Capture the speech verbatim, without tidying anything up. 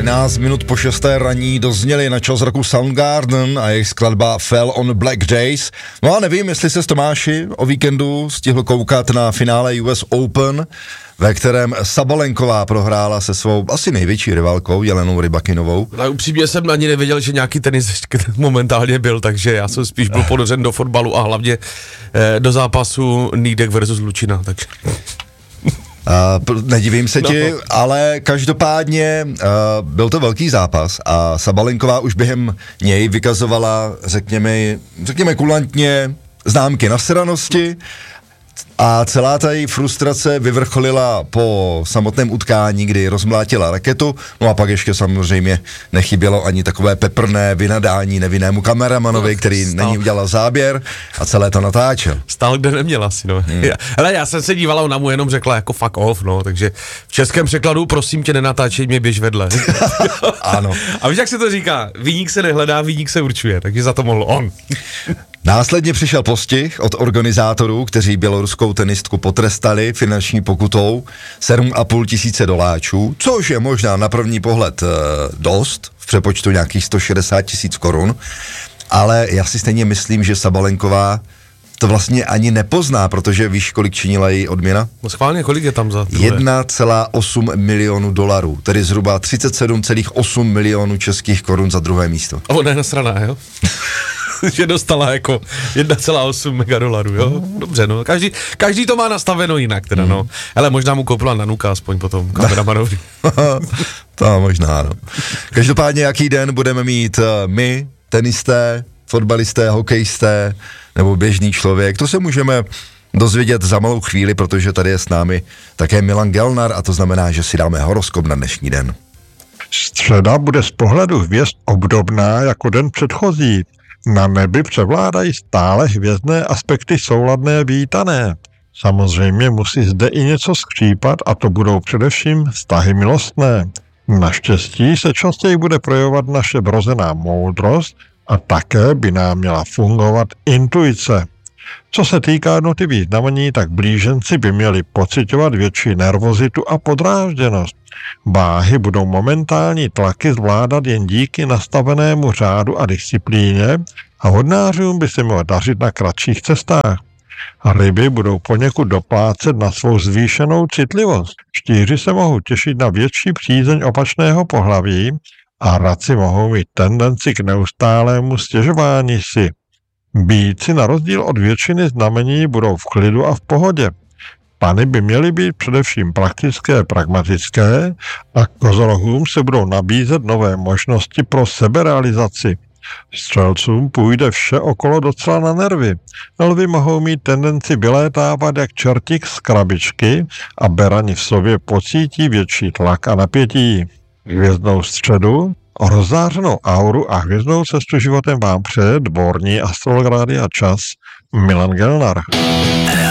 třináct minut po šesté raní dozněli na čas roku Soundgarden a jejich skladba Fell on Black Days. No a nevím, jestli se s Tomáši o víkendu stihl koukat na finále U S Open, ve kterém Sabalenková prohrála se svou asi největší rivalkou Jelenou Rybakinovou. No, upřímně jsem ani nevěděl, že nějaký tenis momentálně byl, takže já jsem spíš byl ponořen do fotbalu a hlavně eh, do zápasu Nýdek versus Lučina. Takže. Uh, nedivím se ti, no. Ale každopádně uh, byl to velký zápas a Sabalenková už během něj vykazovala, řekněme, řekněme kulantně, známky nasranosti a celá ta její frustrace vyvrcholila po samotném utkání, kdy rozmlátila raketu, no a pak ještě samozřejmě nechybělo ani takové peprné vynadání nevinnému kameramanovi, no, který na ní udělal záběr a celé to natáčel. Stál, kde neměl asi, no. Hmm. Hele, já jsem se díval, ona mu jenom řekla jako fuck off, no, takže v českém překladu prosím tě nenatáčej mě, běž vedle. Ano. A víš, jak se to říká? Viník se nehledá, viník se určuje, takže za to mohl on. Následně přišel postih od organizátorů, kteří běloruskou tenistku potrestali finanční pokutou sedm a půl tisíce doláčů, což je možná na první pohled e, dost, v přepočtu nějakých sto šedesát tisíc korun, ale já si stejně myslím, že Sabalenková to vlastně ani nepozná, protože víš, kolik činila její odměna? No schválně, kolik je tam za tohle? jedna celá osm milionu dolarů, tedy zhruba třicet sedm celá osm milionů českých korun za druhé místo. A ona je nasraná, jo? Že dostala jako jedna celá osm mega dolarů, jo? Dobře, no. Každý, každý to má nastaveno jinak, teda, no. Hele, možná mu koupila Nanuka aspoň potom, kameramanovi. To možná, no. Každopádně, jaký den budeme mít uh, my, tenisté, fotbalisté, hokejisté, nebo běžný člověk, to se můžeme dozvědět za malou chvíli, protože tady je s námi také Milan Gelnar a to znamená, že si dáme horoskop na dnešní den. Středa bude z pohledu hvězd obdobná jako den předchozí. Na nebi převládají stále hvězdné aspekty souladné vítané. Samozřejmě musí zde i něco skřípat a to budou především vztahy milostné. Naštěstí se častěji bude projevovat naše vrozená moudrost a také by nám měla fungovat intuice. Co se týká jednotlivých znamení, tak blíženci by měli pociťovat větší nervozitu a podrážděnost. Váhy budou momentální tlaky zvládat jen díky nastavenému řádu a disciplíně a hodnářům by se mělo dařit na kratších cestách. Ryby budou poněkud doplácet na svou zvýšenou citlivost. Štíři se mohou těšit na větší přízeň opačného pohlaví a raci mohou mít tendenci k neustálému stěžování si. Býci na rozdíl od většiny znamení budou v klidu a v pohodě. Pany by měly být především praktické a pragmatické a kozorohům se budou nabízet nové možnosti pro seberealizaci. Střelcům půjde vše okolo docela na nervy. Lvi mohou mít tendenci vylétávat jak čertík z krabičky a berani v sobě pocítí větší tlak a napětí. Hvězdnou středu, rozzářenou auru a hvězdnou cestu životem vám přeje dvorní astrolog Rádia Čas Milan Gelnar.